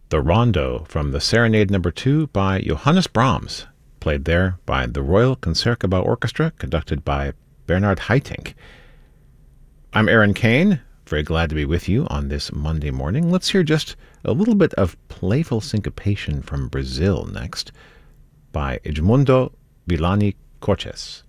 The Rondo from the Serenade No. 2 by Johannes Brahms, played there by the Royal Concertgebouw Orchestra, conducted by Bernard Haitink. I'm Aaron Kane, very glad to be with you on this Monday morning. Let's hear just a little bit of playful syncopation from Brazil next by Edmundo Villani Cortes.